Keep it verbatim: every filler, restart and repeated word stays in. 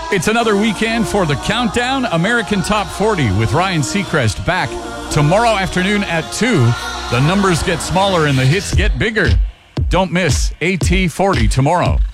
It's another weekend for the Countdown American Top forty with Ryan Seacrest back tomorrow afternoon at two. The numbers get smaller and the hits get bigger. Don't miss A T forty tomorrow.